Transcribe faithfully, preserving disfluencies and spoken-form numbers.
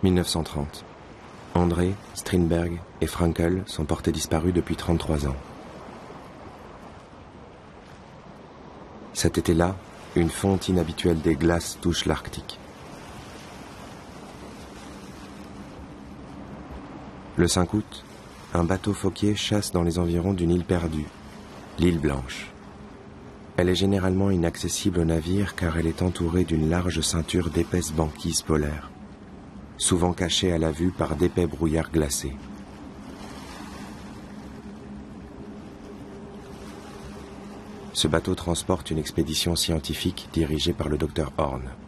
mille neuf cent trente. André, Strindberg et Frankel sont portés disparus depuis trente-trois ans. Cet été-là, une fonte inhabituelle des glaces touche l'Arctique. Le cinq août, un bateau phoquier chasse dans les environs d'une île perdue, l'île Blanche. Elle est généralement inaccessible aux navires car elle est entourée d'une large ceinture d'épaisses banquises polaires, souvent cachée à la vue par d'épais brouillards glacés. Ce bateau transporte une expédition scientifique dirigée par le docteur Horn.